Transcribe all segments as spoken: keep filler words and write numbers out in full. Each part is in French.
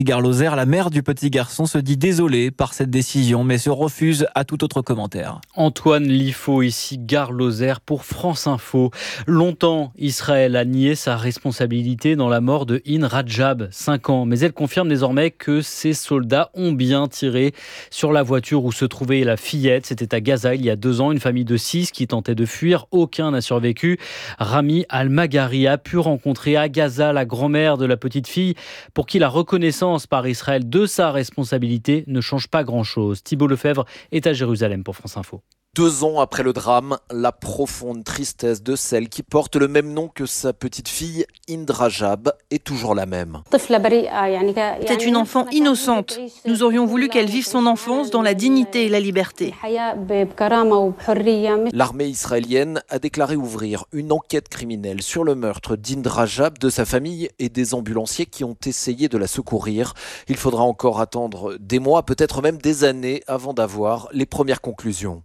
Gare-Lozère, la mère du petit garçon se dit désolée par cette décision, mais se refuse à tout autre commentaire. Antoine Liffaut, ici Gare-Lozère pour France Info. Longtemps, Israël a nié sa responsabilité dans la mort de Hind Rajab, cinq ans. Mais elle confirme désormais que ses soldats ont bien tiré sur la voiture où se trouvait la fillette. C'était à Gaza il y a deux ans, une famille de six qui tentait de fuir. Aucun n'a survécu. Rami Al-Maghari a pu rencontrer à Gaza la grand-mère de la petite fille pour qui la reconnaissance par Israël de sa responsabilité ne change pas grand-chose. Thibault Lefebvre est à Jérusalem pour France Info. Deux ans après le drame, la profonde tristesse de celle qui porte le même nom que sa petite fille, Hind Rajab, est toujours la même. C'est une enfant innocente. Nous aurions voulu qu'elle vive son enfance dans la dignité et la liberté. L'armée israélienne a déclaré ouvrir une enquête criminelle sur le meurtre d'Hind Rajab, de sa famille et des ambulanciers qui ont essayé de la secourir. Il faudra encore attendre des mois, peut-être même des années, avant d'avoir les premières conclusions.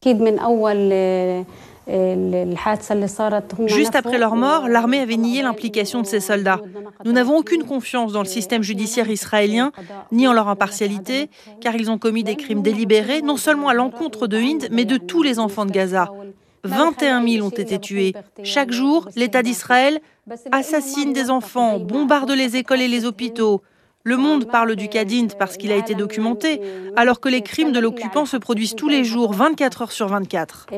Juste après leur mort, l'armée avait nié l'implication de ces soldats. Nous n'avons aucune confiance dans le système judiciaire israélien, ni en leur impartialité, car ils ont commis des crimes délibérés, non seulement à l'encontre de Hind, mais de tous les enfants de Gaza. vingt et un mille ont été tués. Chaque jour, l'État d'Israël assassine des enfants, bombarde les écoles et les hôpitaux. Le Monde parle du cas d'Hind parce qu'il a été documenté, alors que les crimes de l'occupant se produisent tous les jours, vingt-quatre heures sur vingt-quatre.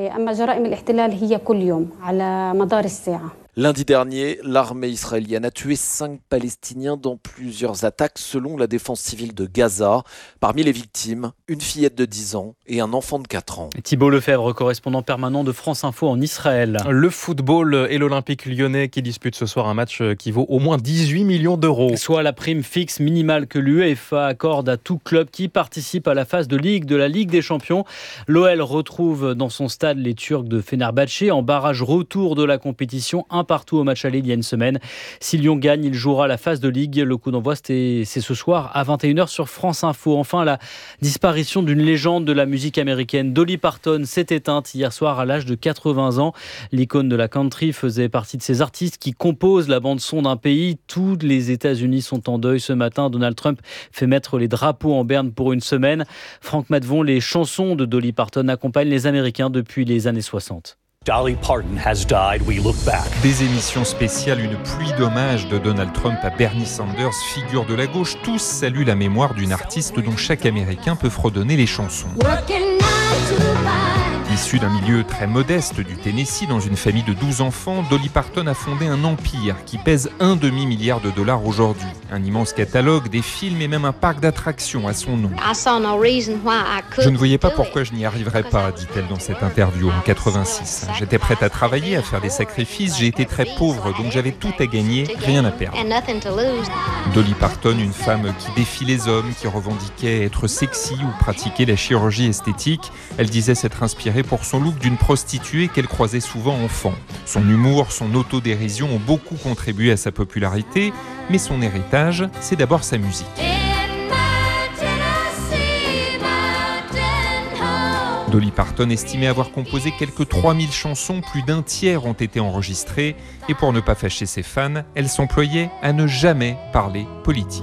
Lundi dernier, l'armée israélienne a tué cinq Palestiniens dans plusieurs attaques selon la défense civile de Gaza. Parmi les victimes, une fillette de dix ans et un enfant de quatre ans. Thibault Lefebvre, correspondant permanent de France Info en Israël. Le football et l'Olympique lyonnais qui disputent ce soir un match qui vaut au moins dix-huit millions d'euros. Soit la prime fixe minimale que l'UEFA accorde à tout club qui participe à la phase de Ligue de la Ligue des Champions. L'O L retrouve dans son stade les Turcs de Fenerbahçe en barrage retour de la compétition, un partout au match aller il y a une semaine. Si Lyon gagne, il jouera la phase de Ligue. Le coup d'envoi, c'est, c'est ce soir à vingt et une heures sur France Info. Enfin, la disparition d'une légende de la musique américaine, Dolly Parton, s'est éteinte hier soir à l'âge de quatre-vingts ans. L'icône de la country faisait partie de ces artistes qui composent la bande-son d'un pays. Tous les États-Unis sont en deuil ce matin. Donald Trump fait mettre les drapeaux en berne pour une semaine. Franck Matvon, les chansons de Dolly Parton accompagnent les Américains depuis les années soixante. Dolly Parton has died, we look back. Des émissions spéciales, une pluie d'hommages de Donald Trump à Bernie Sanders, figure de la gauche. Tous saluent la mémoire d'une artiste dont chaque Américain peut fredonner les chansons. Issue d'un milieu très modeste du Tennessee, dans une famille de douze enfants, Dolly Parton a fondé un empire qui pèse un demi-milliard de dollars aujourd'hui. Un immense catalogue, des films et même un parc d'attractions à son nom. Je ne voyais pas pourquoi je n'y arriverais pas, dit-elle dans cette interview en quatre-vingt-six. J'étais prête à travailler, à faire des sacrifices, j'ai été très pauvre, donc j'avais tout à gagner, rien à perdre. Dolly Parton, une femme qui défie les hommes, qui revendiquait être sexy ou pratiquer la chirurgie esthétique. Elle disait s'être inspirée pour son look d'une prostituée qu'elle croisait souvent enfant. Son humour, son autodérision ont beaucoup contribué à sa popularité, mais son héritage, c'est d'abord sa musique. Dolly Parton estimait avoir composé quelques trois mille chansons, plus d'un tiers ont été enregistrées, et pour ne pas fâcher ses fans, elle s'employait à ne jamais parler politique.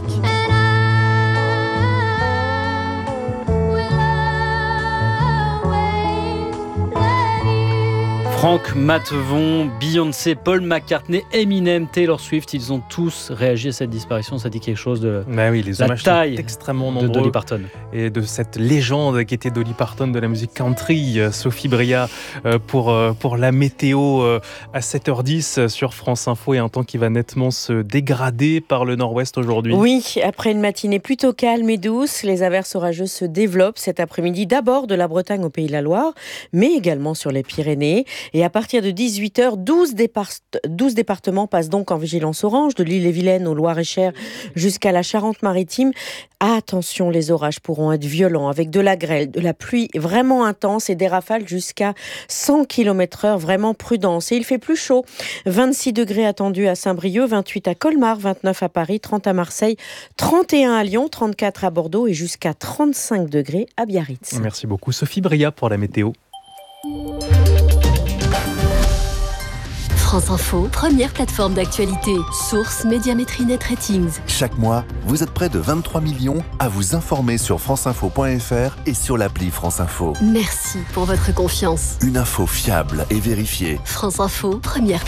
Franck Matvon, Beyoncé, Paul McCartney, Eminem, Taylor Swift, ils ont tous réagi à cette disparition. Ça dit quelque chose de bah oui, les la hommages taille sont extrêmement de nombreux Dolly Parton. Et de cette légende qui était Dolly Parton de la musique country. Sophie Bria pour, pour la météo à sept heures dix sur France Info, et un temps qui va nettement se dégrader par le nord-ouest aujourd'hui. Oui, après une matinée plutôt calme et douce, les averses orageuses se développent cet après-midi, d'abord de la Bretagne au Pays de la Loire, mais également sur les Pyrénées. Et à partir de dix-huit heures, douze, départ- douze départements passent donc en vigilance orange, de l'Ille-et-Vilaine au Loir-et-Cher jusqu'à la Charente-Maritime. Attention, les orages pourront être violents avec de la grêle, de la pluie vraiment intense et des rafales jusqu'à cent kilomètres heure, vraiment prudence. Et il fait plus chaud, vingt-six degrés attendus à Saint-Brieuc, vingt-huit à Colmar, vingt-neuf à Paris, trente à Marseille, trente et un à Lyon, trente-quatre à Bordeaux et jusqu'à trente-cinq degrés à Biarritz. Merci beaucoup Sophie Bria pour la météo. France Info, première plateforme d'actualité. Source Médiamétrie Net Ratings. Chaque mois, vous êtes près de vingt-trois millions à vous informer sur franceinfo point f r et sur l'appli France Info. Merci pour votre confiance. Une info fiable et vérifiée. France Info, première